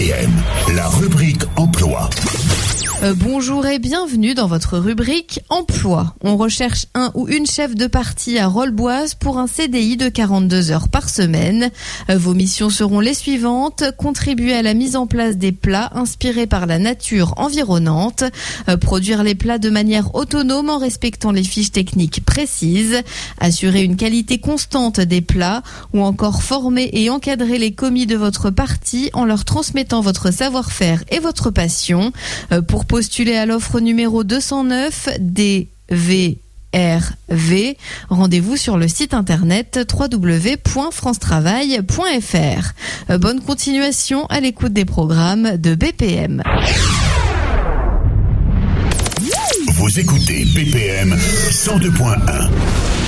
BPM, la rubrique emploi. Bonjour et bienvenue dans votre rubrique emploi. On recherche un ou une chef de partie à Rolleboise pour un CDI de 42 heures par semaine. Vos missions seront les suivantes: contribuer à la mise en place des plats inspirés par la nature environnante, produire les plats de manière autonome en respectant les fiches techniques précises, assurer une qualité constante des plats ou encore former et encadrer les commis de votre partie en leur transmettant votre savoir-faire et votre passion. Pour postuler à l'offre numéro 209 DVRV, rendez-vous sur le site internet www.francetravail.fr. Bonne continuation à l'écoute des programmes de BPM. Vous écoutez BPM 102.1.